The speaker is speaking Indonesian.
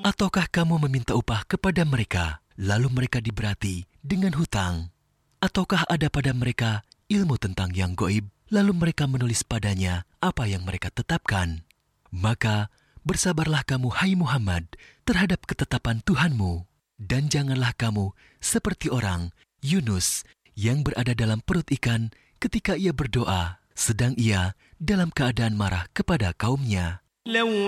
Ataukah kamu meminta upah kepada mereka, lalu mereka diberati dengan hutang? Ataukah ada pada mereka ilmu tentang yang gaib, lalu mereka menulis padanya apa yang mereka tetapkan? Maka bersabarlah kamu, hai Muhammad, terhadap ketetapan Tuhanmu. Dan janganlah kamu seperti orang Yunus yang berada dalam perut ikan ketika ia berdoa, sedang ia dalam keadaan marah kepada kaumnya.